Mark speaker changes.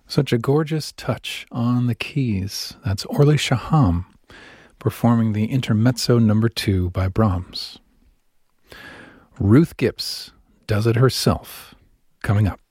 Speaker 1: Such a gorgeous touch on the keys. That's Orly Shaham performing the Intermezzo No. 2 by Brahms. Ruth Gibbs does it herself, coming up.